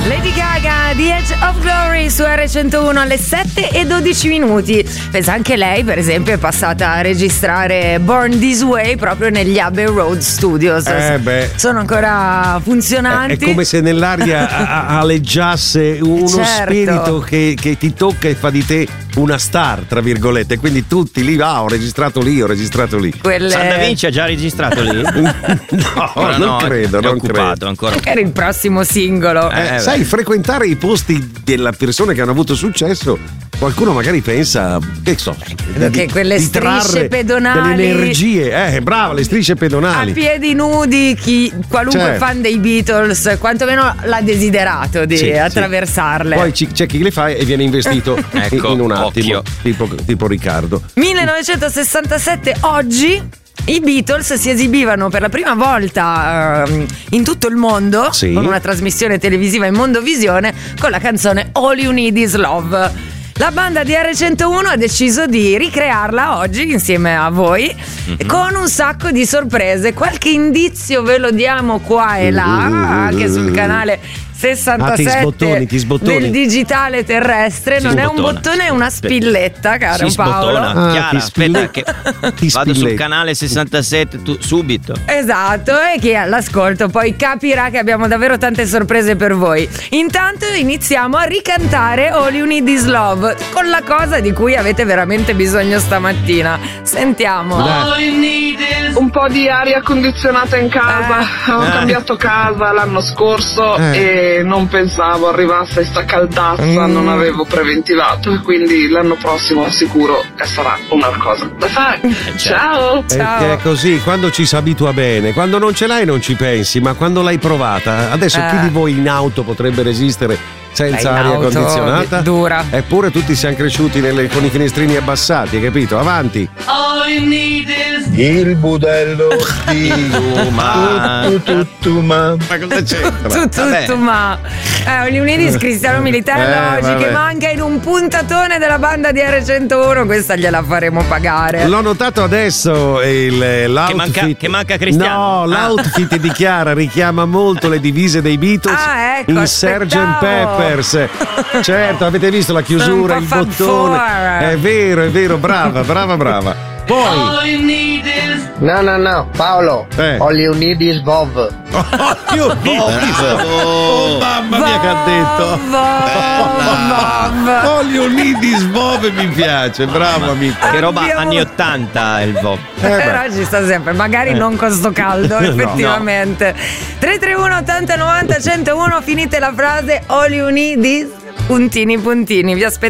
Lady Gaga, The Edge of Glory su R101 alle 7:12. Pensa, anche lei per esempio è passata a registrare Born This Way proprio negli Abbey Road Studios. Sono ancora funzionanti. È come se nell'aria aleggiasse uno spirito che ti tocca e fa di te una star, tra virgolette. Quindi tutti lì, ho registrato lì. San Da Vinci ha già registrato lì? non credo. Ancora. Magari il prossimo singolo. Sai, frequentare i posti delle persone che hanno avuto successo, qualcuno magari pensa che quelle strisce pedonali, delle energie, brava, le strisce pedonali a piedi nudi, qualunque fan dei Beatles quantomeno l'ha desiderato di attraversarle. Poi c'è chi le fa e viene investito in un attimo, tipo Riccardo. 1967, oggi i Beatles si esibivano per la prima volta in tutto il mondo con una trasmissione televisiva in Mondovisione con la canzone All You Need Is Love. La banda di R101 ha deciso di ricrearla oggi insieme a voi con un sacco di sorprese. Qualche indizio ve lo diamo qua e là, anche sul canale 67 ti sbottoni. del digitale terrestre. Non è un bottone, è una spilletta, caro Paolo. Chiara, aspetta che vado sul canale 67 subito. Esatto, e chi è all'ascolto poi capirà che abbiamo davvero tante sorprese per voi. Intanto iniziamo a ricantare All You Need Is Love con la cosa di cui avete veramente bisogno stamattina. Sentiamo. Un po' di aria condizionata in casa. Ho cambiato casa l'anno scorso e non pensavo arrivasse sta caldazza, non avevo preventivato e quindi l'anno prossimo sicuro sarà una cosa da fare. Ciao. Perché è così, quando ci si abitua bene, quando non ce l'hai non ci pensi, ma quando l'hai provata, adesso chi di voi in auto potrebbe resistere senza aria condizionata? Dura. Eppure tutti siamo cresciuti con i finestrini abbassati, hai capito? Avanti. Il budello di Tutuma. Ma cosa c'entra? All You Need Is Cristiano Militello oggi che manca in un puntatone della banda di R101. Questa gliela faremo pagare. L'ho notato adesso l'outfit che manca Cristiano. No, l'outfit di Chiara richiama molto le divise dei Beatles in Sgt. Peppers. Certo, avete visto la chiusura, il bottone. È vero, brava. Poi No, Paolo. All You Need Is Vov. Mamma mia che ha detto. All You Need Is Vov mi piace, bravo amico. Che roba anni 80 il Vov. Però ci sta sempre, magari non con sto caldo, effettivamente. 331 80 90 101, finite la frase All You Need Is puntini, vi aspetto.